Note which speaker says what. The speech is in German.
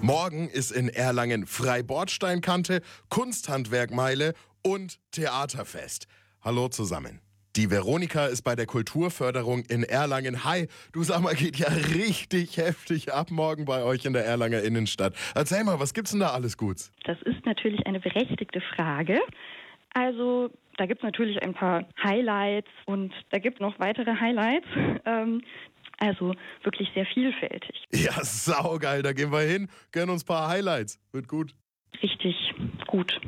Speaker 1: Morgen ist in Erlangen Freibordsteinkante, Kunsthandwerkmeile und Theaterfest. Hallo zusammen. Die Veronika ist bei der Kulturförderung in Erlangen. Hi, du, sag mal, geht ja richtig heftig ab morgen bei euch in der Erlanger Innenstadt. Erzähl mal, was gibt's denn da alles Gutes?
Speaker 2: Das ist natürlich eine berechtigte Frage. Also, da gibt es natürlich ein paar Highlights und da gibt es noch weitere Highlights. Also wirklich sehr vielfältig.
Speaker 1: Ja, saugeil, da gehen wir hin, gönnen uns ein paar Highlights. Wird gut.
Speaker 2: Richtig gut.